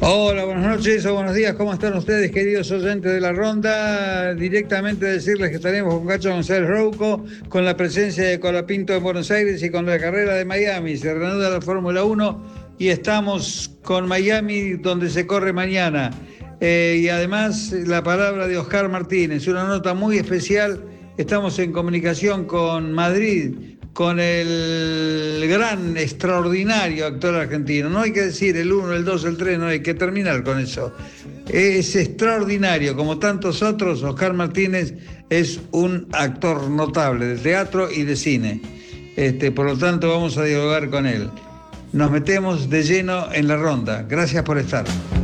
Hola, buenas noches o buenos días, ¿cómo están ustedes, queridos oyentes de la ronda? Directamente decirles que estaremos con Cacho González Rouco, con la presencia de Colapinto en Buenos Aires y con la carrera de Miami. Se reanuda la Fórmula 1 y estamos con Miami, donde se corre mañana. Y además la palabra de Oscar Martínez, una nota muy especial. Estamos en comunicación con Madrid, con el gran, extraordinario actor argentino. No hay que decir el 1, el 2, el 3, no hay que terminar con eso. Es extraordinario, como tantos otros. Oscar Martínez es un actor notable de teatro y de cine. Por lo tanto, vamos a dialogar con él. Nos metemos de lleno en la ronda. Gracias por estar.